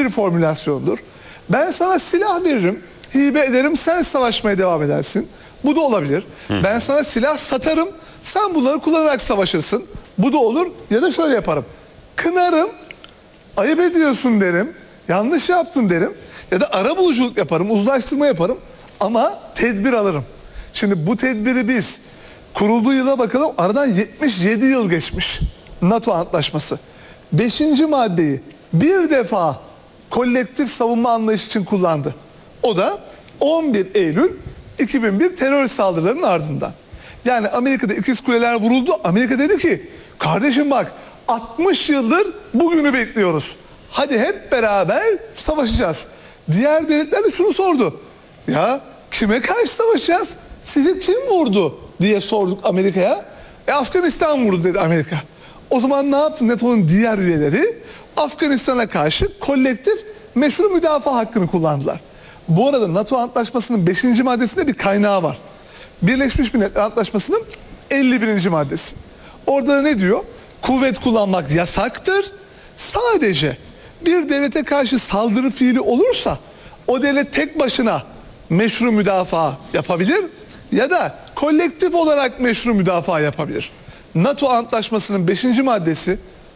bir formülasyondur. Ben sana silah veririm, hibe ederim, sen savaşmaya devam edersin. Bu da olabilir. Ben sana silah satarım, sen bunları kullanarak savaşırsın. Bu da olur. Ya da şöyle yaparım. Kınarım, ayıp ediyorsun derim, yanlış yaptın derim. Ya da arabuluculuk yaparım, uzlaştırma yaparım. Ama tedbir alırım. Şimdi bu tedbiri biz kurulduğu yıla bakalım, aradan 77 yıl geçmiş. NATO Antlaşması. 5. maddeyi bir defa kolektif savunma anlayışı için kullandı. O da 11 Eylül 2001 terör saldırılarının ardından. Yani Amerika'da ikiz kuleler vuruldu. Amerika dedi ki, kardeşim bak 60 yıldır bugünü bekliyoruz. Hadi hep beraber savaşacağız. Diğer devletler de şunu sordu. Ya kime karşı savaşacağız? Sizi kim vurdu diye sorduk Amerika'ya. Afganistan vurdu dedi Amerika. O zaman ne yaptı NATO'nun diğer üyeleri? Afganistan'a karşı kolektif meşru müdafaa hakkını kullandılar. Bu arada NATO Antlaşması'nın 5. maddesinde bir kaynağı var. Birleşmiş Milletler Antlaşması'nın 51. maddesi. Orada ne diyor? Kuvvet kullanmak yasaktır. Sadece bir devlete karşı saldırı fiili olursa o devlet tek başına meşru müdafaa yapabilir ya da kolektif olarak meşru müdafaa yapabilir. NATO Antlaşması'nın 5. maddesi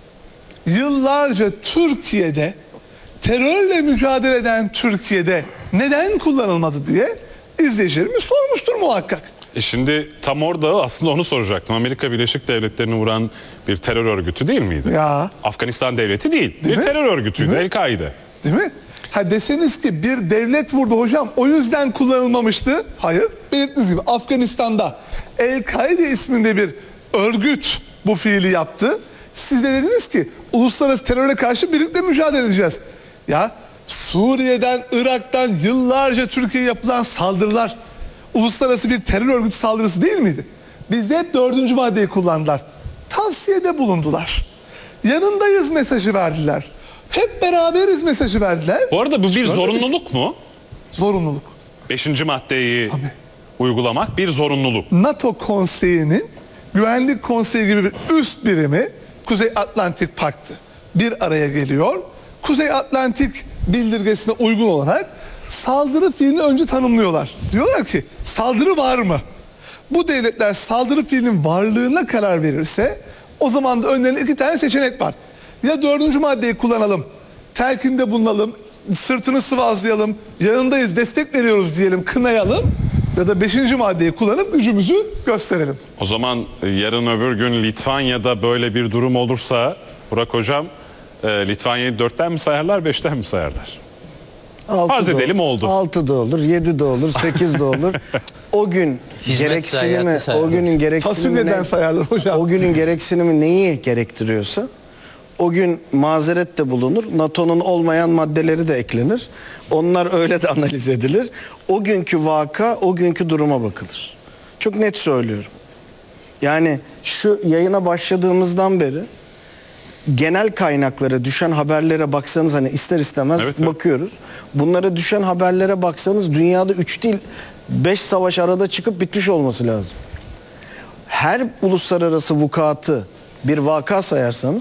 yıllarca Türkiye'de terörle mücadele eden Türkiye'de neden kullanılmadı diye izleyicilerimiz sormuştur muhakkak. Şimdi tam orada aslında onu soracaktım. Amerika Birleşik Devletleri'ni vuran bir terör örgütü değil miydi? Ya. Afganistan devleti değil. Değil bir mi? terör örgütüydü. Değil mi? El-Kaide. Değil mi? Ha deseniz ki bir devlet vurdu hocam o yüzden kullanılmamıştı. Hayır. Belirttiğiniz gibi Afganistan'da El-Kaide isminde bir örgüt bu fiili yaptı. Siz de dediniz ki uluslararası teröre karşı birlikte mücadele edeceğiz. Ya Suriye'den, Irak'tan yıllarca Türkiye'ye yapılan saldırılar uluslararası bir terör örgütü saldırısı değil miydi? Bizde hep 4. maddeyi kullandılar. Tavsiyede bulundular. Yanındayız mesajı verdiler. Hep beraberiz mesajı verdiler. Bu arada bu bir zorunluluk mu? Zorunluluk. 5. maddeyi Tabii. uygulamak bir zorunluluk. NATO Konseyi'nin Güvenlik Konseyi gibi bir üst birimi Kuzey Atlantik Paktı bir araya geliyor. Kuzey Atlantik bildirgesine uygun olarak saldırı fiilini önce tanımlıyorlar. Diyorlar ki saldırı var mı? Bu devletler saldırı fiilinin varlığına karar verirse o zaman da önlerinde 2 tane seçenek var. Ya 4. maddeyi kullanalım, telkinde bulunalım, sırtını sıvazlayalım, yanındayız, destek veriyoruz diyelim, kınayalım. Ya da 5. maddeyi kullanıp gücümüzü gösterelim. O zaman yarın öbür gün Litvanya'da böyle bir durum olursa Burak Hocam Litvanya'yı 4'ten mi sayarlar 5'ten mi sayarlar? Farz edelim oldu. 6 da olur, 7 de olur, 8 de olur. O gün gereksinimi, o günün gereksinimi Fasulyeden sayarlar hocam. o günün gereksinimi neyi gerektiriyorsa o gün mazeret de bulunur. NATO'nun olmayan maddeleri de eklenir. Onlar öyle de analiz edilir. O günkü vaka, o günkü duruma bakılır. Çok net söylüyorum. Yani şu yayına başladığımızdan beri genel kaynaklara düşen haberlere baksanız hani ister istemez Evet. bakıyoruz. Bunlara düşen haberlere baksanız dünyada 3 değil 5 savaş arada çıkıp bitmiş olması lazım. Her uluslararası vukuatı bir vaka sayarsanız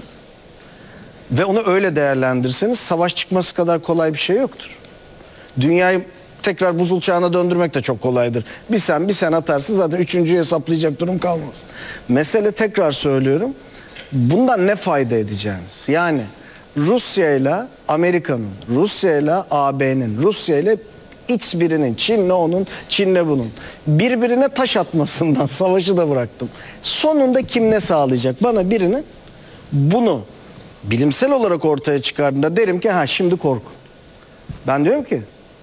ve onu öyle değerlendirirseniz savaş çıkması kadar kolay bir şey yoktur. Dünyayı tekrar buzul çağına döndürmek de çok kolaydır. Bir sen atarsın zaten üçüncüyü hesaplayacak durum kalmaz. Mesele tekrar söylüyorum. Bundan ne fayda edeceğiniz? Yani Rusya ile Amerika'nın, Rusya ile AB'nin, Rusya ile X birinin, Çin'le onun, Çin'le bunun birbirine taş atmasından savaşı da bıraktım. Sonunda kim ne sağlayacak? Bana birinin bunu bilimsel olarak ortaya çıkardığında derim ki ha şimdi korku. Ben diyorum ki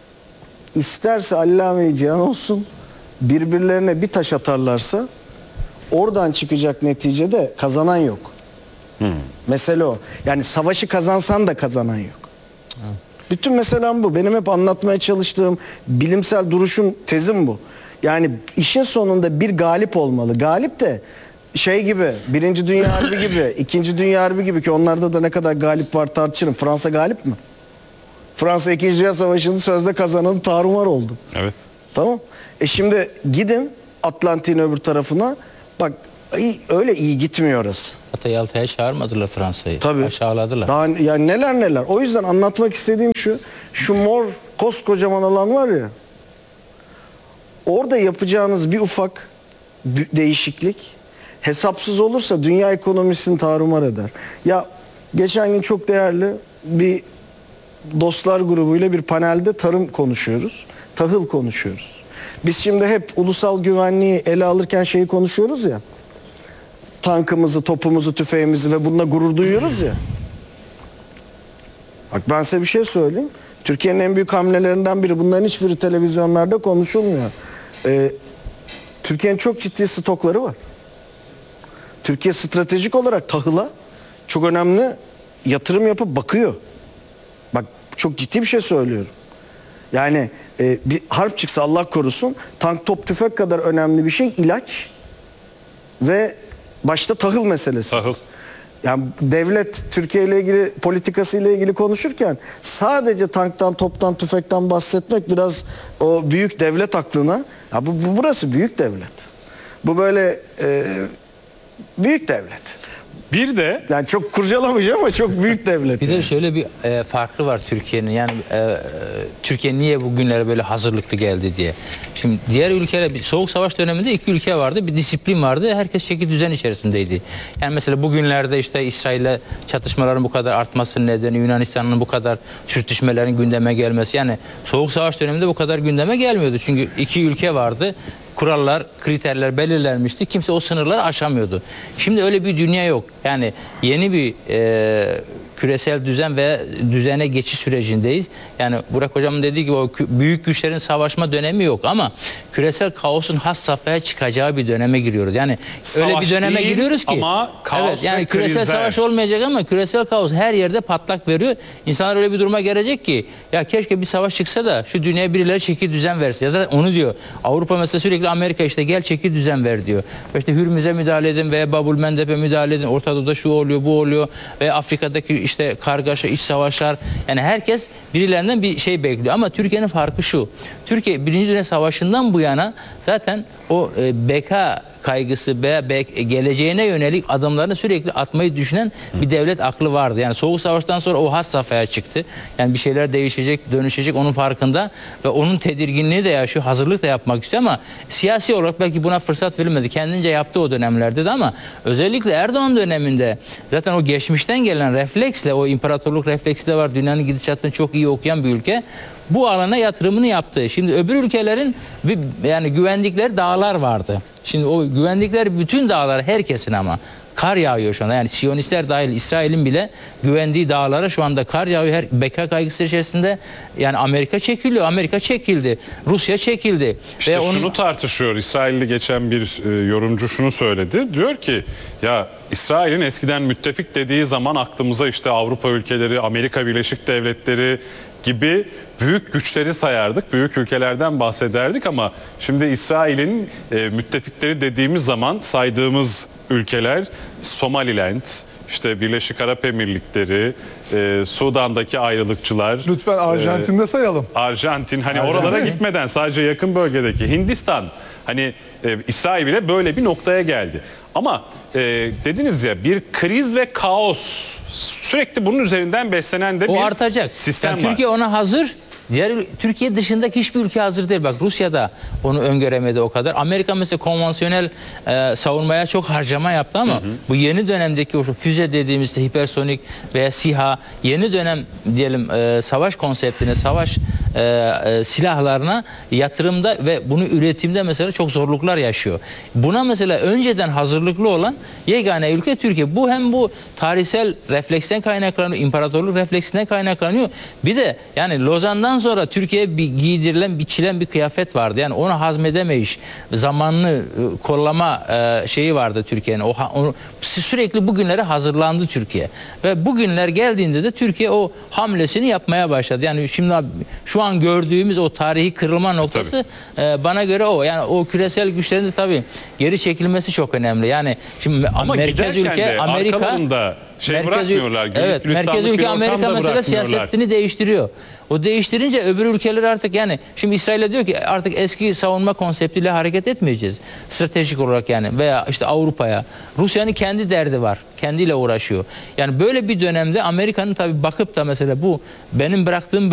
isterse allame-i cihan olsun birbirlerine bir taş atarlarsa oradan çıkacak neticede kazanan yok. Mesele o. Yani savaşı kazansan da kazanan yok. Bütün meselem bu. Benim hep anlatmaya çalıştığım bilimsel duruşum, tezim bu. Yani işin sonunda bir galip olmalı. Galip de şey gibi, 1. Dünya Harbi gibi, 2. Dünya Harbi gibi ki onlarda da ne kadar galip var tartışırım. Fransa galip mi? Fransa 2. Dünya Savaşı'nın sözde kazananı tarumar oldu. Evet. Tamam. Şimdi gidin Atlantik'in öbür tarafına. Bak öyle iyi gitmiyor orası. Hatta Yalta'ya çağırmadılar Fransa'yı. Tabii. Aşağıladılar. Daha yani neler neler. O yüzden anlatmak istediğim şu mor koskocaman alan var ya. Orada yapacağınız bir ufak değişiklik hesapsız olursa dünya ekonomisini tarumar eder. Ya geçen gün çok değerli bir dostlar grubuyla bir panelde tarım konuşuyoruz. Tahıl konuşuyoruz. Biz şimdi hep ulusal güvenliği ele alırken şeyi konuşuyoruz ya. Tankımızı, topumuzu, tüfeğimizi ve bununla gurur duyuyoruz ya. Bak ben size bir şey söyleyeyim. Türkiye'nin en büyük hamlelerinden biri. Bunların hiçbiri televizyonlarda konuşulmuyor. Türkiye'nin çok ciddi stokları var. Türkiye stratejik olarak tahıla çok önemli yatırım yapıp bakıyor. Bak çok ciddi bir şey söylüyorum. Yani bir harp çıksa Allah korusun, tank, top, tüfek kadar önemli bir şey ilaç ve başta tahıl meselesi. Tahıl. Yani devlet Türkiye ile ilgili politikası ile ilgili konuşurken sadece tanktan, toptan, tüfekten bahsetmek biraz o büyük devlet aklına. Ya burası büyük devlet. Bu böyle büyük devlet. Bir de Yani çok kurcalamayacağım ama çok büyük devlet. Bir de şöyle bir farklı var Türkiye'nin. Yani Türkiye niye bugünlere böyle hazırlıklı geldi diye. Şimdi diğer ülkeler, bir soğuk savaş döneminde iki ülke vardı. Bir disiplin vardı. Herkes çeki düzen içerisindeydi. Yani mesela bugünlerde işte İsrail'le çatışmaların bu kadar artmasının nedeni, Yunanistan'ın bu kadar sürtüşmelerin gündeme gelmesi. Yani soğuk savaş döneminde bu kadar gündeme gelmiyordu. Çünkü iki ülke vardı. Kurallar, kriterler belirlenmişti. Kimse o sınırları aşamıyordu. Şimdi öyle bir dünya yok. Yani yeni bir küresel düzen ve düzene geçiş sürecindeyiz. Yani Burak Hocam'ın dediği gibi o büyük güçlerin savaşma dönemi yok ama küresel kaosun has safhaya çıkacağı bir döneme giriyoruz. Yani öyle bir döneme değil giriyoruz ki. ama kaos evet, yani ve küresel krizler. savaş olmayacak ama küresel kaos her yerde patlak veriyor. İnsanlar öyle bir duruma gelecek ki ya keşke bir savaş çıksa da şu dünyaya birileri çeki düzen versin. Ya da onu diyor. Avrupa mesela sürekli Amerika işte gel çeki düzen ver diyor. İşte Hürmüz'e müdahale edin veya Babul Mendeb'e müdahale edin. Orta Doğu'da şu oluyor, bu oluyor ve Afrika'daki işte kargaşa, iç savaşlar. Yani herkes birilerinden bir şey bekliyor. Ama Türkiye'nin farkı şu. Türkiye 1. Dünya Savaşı'ndan bu yana zaten o beka kaygısı veya geleceğine yönelik adımlarını sürekli atmayı düşünen bir devlet aklı vardı. Yani Soğuk Savaş'tan sonra o has safhaya çıktı. Yani bir şeyler değişecek, dönüşecek onun farkında ve onun tedirginliği de yaşıyor, hazırlık da yapmak istiyor ama siyasi olarak belki buna fırsat verilmedi. Kendince yaptı o dönemlerde de ama özellikle Erdoğan döneminde zaten o geçmişten gelen refleksle, o imparatorluk refleksi de var. Dünyanın gidişatını çok iyi okuyan bir ülke. Bu alana yatırımını yaptı. Şimdi öbür ülkelerin yani güvendikleri dağlar vardı. Şimdi o güvendikleri bütün dağlar herkesin ama kar yağıyor şu anda. Yani Siyonistler dahil İsrail'in bile güvendiği dağlara şu anda kar yağıyor. Her beka kaygısı içerisinde yani Amerika çekiliyor. Amerika çekildi. Rusya çekildi. İşte ve şunu tartışıyor. İsrailli geçen bir yorumcu şunu söyledi. Diyor ki ya İsrail'in eskiden müttefik dediği zaman aklımıza işte Avrupa ülkeleri, Amerika Birleşik Devletleri gibi büyük güçleri sayardık, büyük ülkelerden bahsederdik ama şimdi İsrail'in müttefikleri dediğimiz zaman saydığımız ülkeler Somaliland, işte Birleşik Arap Emirlikleri, Sudan'daki ayrılıkçılar. Lütfen Arjantin'de sayalım. Arjantin hani Arjantin. oralara gitmeden sadece yakın bölgedeki Hindistan hani İsrail bile böyle bir noktaya geldi. Ama dediniz ya bir kriz ve kaos sürekli bunun üzerinden beslenen de o bir artacak. sistem Yani var. Türkiye ona hazır. Türkiye dışındaki hiçbir ülke hazır değil. Bak Rusya da onu öngöremedi o kadar. Amerika mesela konvansiyonel savunmaya çok harcama yaptı ama bu yeni dönemdeki o füze dediğimiz hipersonik veya SİHA yeni dönem diyelim savaş konseptine, savaş silahlarına yatırımda ve bunu üretimde mesela çok zorluklar yaşıyor. Buna mesela önceden hazırlıklı olan yegane ülke Türkiye. Bu hem bu tarihsel refleksten kaynaklanıyor, imparatorluk refleksinden kaynaklanıyor. Bir de yani Lozan'dan sonra Türkiye'ye bir giydirilen, biçilen bir kıyafet vardı. Yani onu hazmedemeyiş, zamanlı kollama şeyi vardı Türkiye'nin. Onu sürekli bugünlere hazırlandı Türkiye. Ve bugünler geldiğinde de Türkiye o hamlesini yapmaya başladı. Yani şimdi şu an gördüğümüz o tarihi kırılma noktası bana göre o. Yani o küresel güçlerin de tabii geri çekilmesi çok önemli. Yani şimdi Ama merkez giderken ülke de Amerika arkalarında bırakmıyorlar. Evet, merkez ülke Amerika mesela siyasetini değiştiriyor. O değiştirince öbür ülkeler artık, yani şimdi İsrail'e diyor ki artık eski savunma konseptiyle hareket etmeyeceğiz. Stratejik olarak yani, veya işte Avrupa'ya. Rusya'nın kendi derdi var. Kendiyle uğraşıyor. Yani böyle bir dönemde Amerika'nın tabii bakıp da mesela bu benim bıraktığım